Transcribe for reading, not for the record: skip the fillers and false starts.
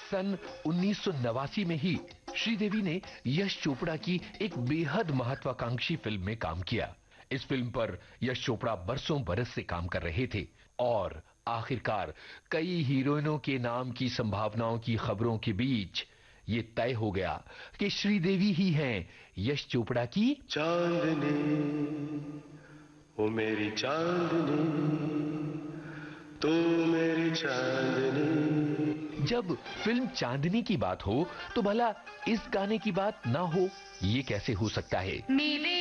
सन 1989 में ही श्रीदेवी ने यश चोपड़ा की एक बेहद महत्वाकांक्षी फिल्म में काम किया। इस फिल्म पर यश चोपड़ा बरसों बरस से काम कर रहे थे और आखिरकार कई हीरोइनों के नाम की संभावनाओं की खबरों के बीच ये तय हो गया कि श्रीदेवी ही हैं यश चोपड़ा की चांदनी, ओ मेरी चांदनी, तू मेरी चांदनी। जब फिल्म चांदनी की बात हो तो भला इस गाने की बात ना हो, ये कैसे हो सकता है।